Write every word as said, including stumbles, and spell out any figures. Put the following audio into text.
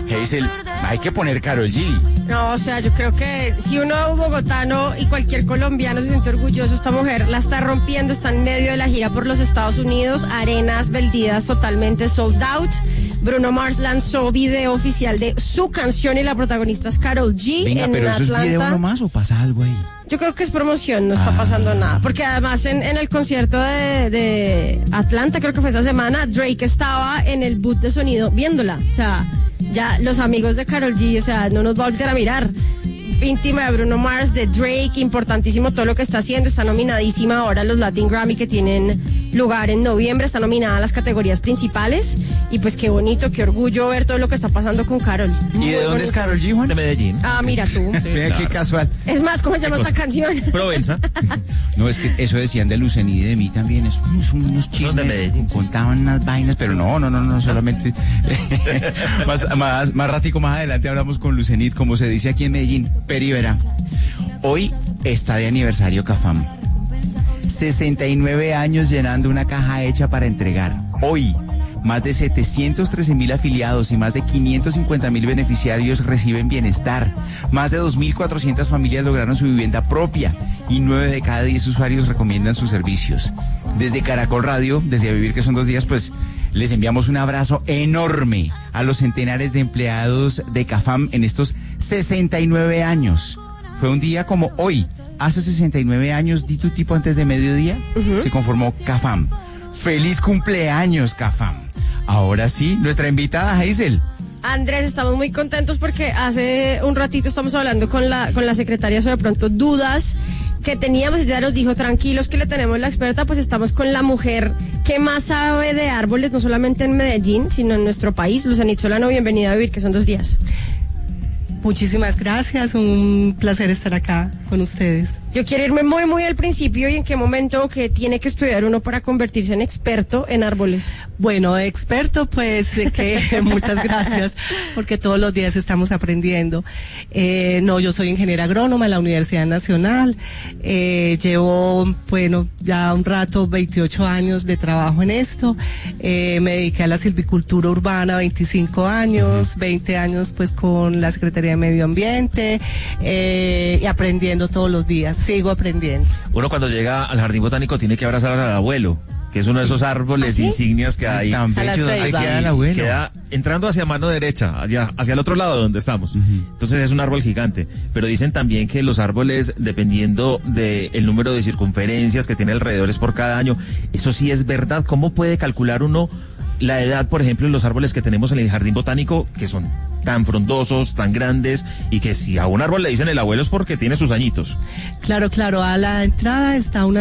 Hazel, hay que poner Karol G. No, o sea, yo creo que si uno bogotano y cualquier colombiano se siente orgulloso, esta mujer la está rompiendo, está en medio de la gira por los Estados Unidos, arenas vendidas totalmente sold out. Bruno Mars lanzó video oficial de su canción y la protagonista es Karol G. Venga, en pero ¿eso Atlanta. es video nomás o pasa algo ahí? Yo creo que es promoción, no está ah. pasando nada. Porque además en, en el concierto de, de Atlanta, creo que fue esa semana, Drake estaba en el booth de sonido viéndola. O sea, ya los amigos de Karol G, o sea, no nos va a volver a mirar. Íntima de Bruno Mars, de Drake, importantísimo todo lo que está haciendo. Está nominadísima ahora a los Latin Grammy que tienen lugar en noviembre. Está nominada a las categorías principales. Y pues qué bonito, qué orgullo ver todo lo que está pasando con Karol. ¿Y de dónde bonito. Es Karol G, Juan? De Medellín. Ah, mira tú. Sí, claro. Qué casual. Es más, ¿cómo se llama esta canción? Provenza. No, es que eso decían de Lucenid y de mí también. Es unos, unos chismes. De Medellín, contaban unas vainas, pero no, no, no, no, solamente. más, más, más ratico más adelante hablamos con Lucenid, como se dice aquí en Medellín. Peri verá. Hoy está de aniversario Cafam. sesenta y nueve años llenando una caja hecha para entregar. Hoy, más de setecientos trece mil afiliados y más de quinientos cincuenta mil beneficiarios reciben bienestar. Más de dos mil cuatrocientas familias lograron su vivienda propia y nueve de cada diez usuarios recomiendan sus servicios. Desde Caracol Radio, desde A Vivir, que son dos días, pues les enviamos un abrazo enorme a los centenares de empleados de Cafam en estos sesenta y nueve años. Fue un día como hoy, hace sesenta y nueve años, di tu tipo antes de mediodía, uh-huh. se conformó Cafam. ¡Feliz cumpleaños, Cafam! Ahora sí, nuestra invitada, Hazel. Andrés, estamos muy contentos porque hace un ratito estamos hablando con la, con la secretaria sobre pronto dudas que teníamos y ya nos dijo, tranquilos que le tenemos la experta, pues estamos con la mujer que más sabe de árboles, no solamente en Medellín, sino en nuestro país. Lucenid Solano, bienvenida a Vivir, que son dos días. Muchísimas gracias, un placer estar acá con ustedes. Yo quiero irme muy, muy al principio y en qué momento que tiene que estudiar uno para convertirse en experto en árboles. Bueno, experto, pues que muchas gracias, porque todos los días estamos aprendiendo. Eh, no, yo soy ingeniera agrónoma en la Universidad Nacional, eh, llevo, bueno, ya un rato, veintiocho años de trabajo en esto, eh, me dediqué a la silvicultura urbana, veinticinco años, veinte años pues con la Secretaría de Medio Ambiente, eh, y aprendiendo todos los días, sigo aprendiendo. Uno cuando llega al jardín botánico tiene que abrazar al abuelo, que es uno de esos árboles ¿Ah, sí? insignias que hay. Tan bello, ¿dónde queda el abuelo? Queda entrando hacia mano derecha, allá, hacia el otro lado donde estamos. Uh-huh. Entonces es un árbol gigante. Pero dicen también que los árboles, dependiendo del número de circunferencias que tiene alrededores por cada año, eso sí es verdad. ¿Cómo puede calcular uno la edad, por ejemplo, en los árboles que tenemos en el jardín botánico, que son tan frondosos, tan grandes, y que si a un árbol le dicen el abuelo es porque tiene sus añitos? Claro, claro, a la entrada está una